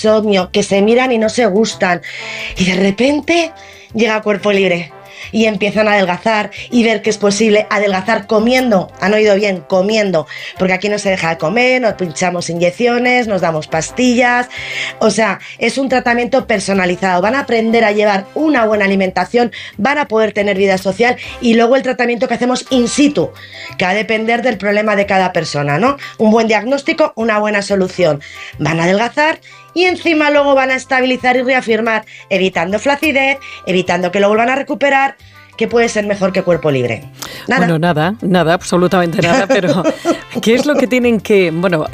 insomnio, que se miran y no se gustan. Y de repente llega Cuerpo Libre. Y empiezan a adelgazar y ver que es posible adelgazar comiendo. Han oído bien, comiendo. Porque aquí no se deja de comer, nos pinchamos inyecciones, nos damos pastillas. O sea, es un tratamiento personalizado. Van a aprender a llevar una buena alimentación, van a poder tener vida social y luego el tratamiento que hacemos in situ, que va a depender del problema de cada persona, ¿no? Un buen diagnóstico, una buena solución. Van a adelgazar y encima luego van a estabilizar y reafirmar, evitando flacidez, evitando que lo vuelvan a recuperar. ¿Qué puede ser mejor que Cuerpo Libre? Nada. Bueno, nada, absolutamente nada, pero ¿qué es lo que tienen que,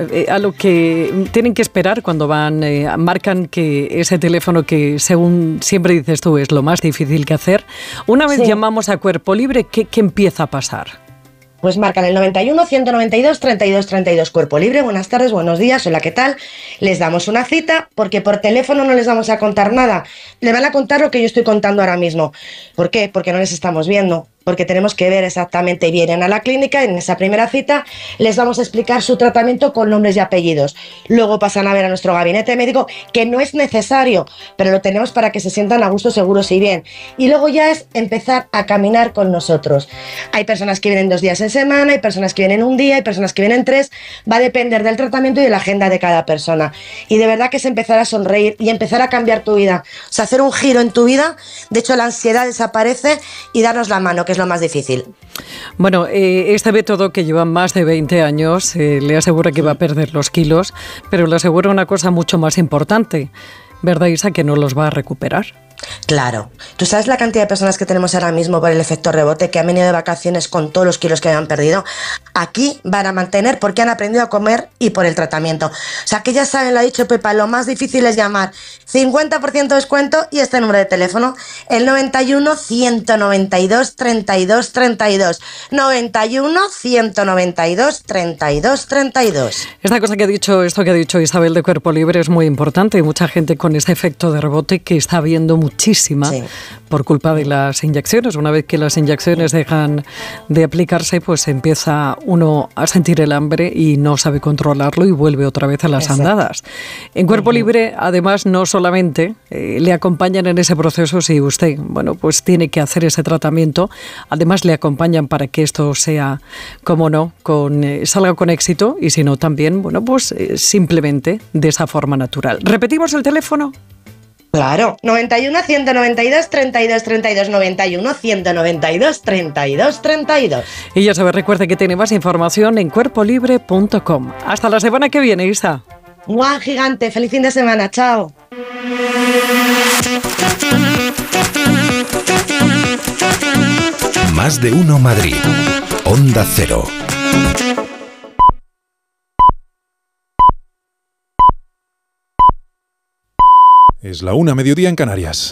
a lo que tienen que esperar cuando van, marcan que ese teléfono que según siempre dices tú es lo más difícil que hacer? Una vez llamamos a Cuerpo Libre, ¿qué empieza a pasar? Pues marcan el 91 192 32 32 Cuerpo Libre. Buenas tardes, buenos días, hola, ¿qué tal? Les damos una cita porque por teléfono no les vamos a contar nada. Le van a contar lo que yo estoy contando ahora mismo. ¿Por qué? Porque no les estamos viendo. Porque tenemos que ver exactamente, vienen a la clínica, en esa primera cita les vamos a explicar su tratamiento con nombres y apellidos. Luego pasan a ver a nuestro gabinete médico, que no es necesario, pero lo tenemos para que se sientan a gusto, seguros y bien. Y luego ya es empezar a caminar con nosotros. Hay personas que vienen 2 días en semana, hay personas que vienen un día, hay personas que vienen 3, va a depender del tratamiento y de la agenda de cada persona. Y de verdad que es empezar a sonreír y empezar a cambiar tu vida. O sea, hacer un giro en tu vida, de hecho la ansiedad desaparece y darnos la mano, que es lo más difícil. Bueno, este método que lleva más de 20 años le asegura que va a perder los kilos, pero le asegura una cosa mucho más importante, ¿verdad, Isa? Que no los va a recuperar. Claro. ¿Tú sabes la cantidad de personas que tenemos ahora mismo por el efecto rebote, que han venido de vacaciones con todos los kilos que habían perdido? Aquí van a mantener porque han aprendido a comer y por el tratamiento. O sea, que ya saben, lo ha dicho Pepa, lo más difícil es llamar. 50% de descuento y este número de teléfono, el 91 192 32 32. 91 192 32 32. Esto que ha dicho Isabel de Cuerpo Libre es muy importante. Hay mucha gente con ese efecto de rebote que está viendo muchísima por culpa de las inyecciones. Una vez que las inyecciones dejan de aplicarse, pues empieza uno a sentir el hambre y no sabe controlarlo y vuelve otra vez a las andadas. En Cuerpo Libre, además, no solamente le acompañan en ese proceso si usted, pues tiene que hacer ese tratamiento, además le acompañan para que esto sea, como no, salga con éxito y si no también, simplemente de esa forma natural. ¿Repetimos el teléfono? Claro, 91 192 32 32, 91 192 32 32. Y ya sabes, recuerde que tiene más información en cuerpolibre.com. Hasta la semana que viene, Isa. ¡Guau, gigante! ¡Feliz fin de semana! ¡Chao! Más de uno Madrid. Onda Cero. Es la 1:00 mediodía en Canarias.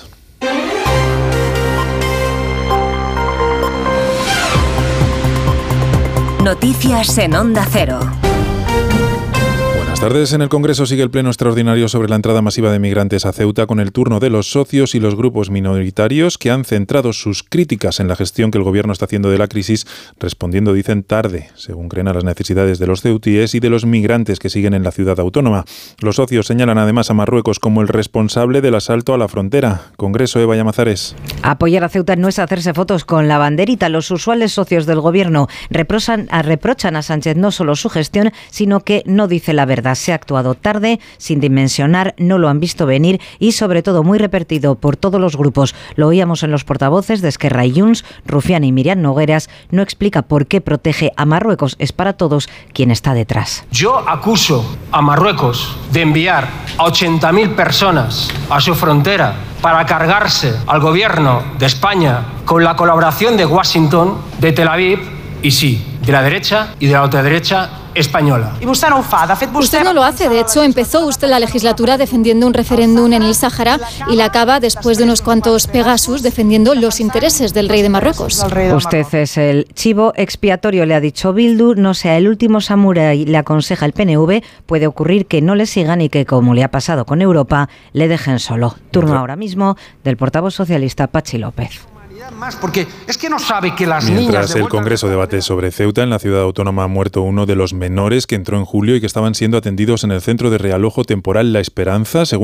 Noticias en Onda Cero. Buenas tardes. En el Congreso sigue el pleno extraordinario sobre la entrada masiva de migrantes a Ceuta, con el turno de los socios y los grupos minoritarios que han centrado sus críticas en la gestión que el gobierno está haciendo de la crisis, respondiendo, dicen, tarde, según creen, a las necesidades de los ceutíes y de los migrantes que siguen en la ciudad autónoma. Los socios señalan además a Marruecos como el responsable del asalto a la frontera. Congreso, Eva Llamazares. Apoyar a Ceuta no es hacerse fotos con la banderita. Los usuales socios del gobierno reprochan a Sánchez no solo su gestión, sino que no dice la verdad. Se ha actuado tarde, sin dimensionar, no lo han visto venir y sobre todo muy repetido por todos los grupos. Lo oíamos en los portavoces de Esquerra y Junts. Rufián y Miriam Nogueras no explica por qué protege a Marruecos. Es para todos quien está detrás. Yo acuso a Marruecos de enviar a 80.000 personas a su frontera para cargarse al gobierno de España con la colaboración de Washington, de Tel Aviv y sí, de la derecha y de la ultraderecha española. Usted no lo hace, de hecho empezó usted la legislatura defendiendo un referéndum en el Sáhara y la acaba, después de unos cuantos Pegasus, defendiendo los intereses del rey de Marruecos. Usted es el chivo expiatorio, le ha dicho Bildu, no sea el último samurái, le aconseja el PNV, puede ocurrir que no le sigan y que, como le ha pasado con Europa, le dejen solo. Turno ahora mismo del portavoz socialista Pachi López. Porque es que no sabe que las Mientras el Congreso debate sobre Ceuta, en la ciudad autónoma ha muerto uno de los menores que entró en julio y que estaban siendo atendidos en el centro de realojo temporal La Esperanza, según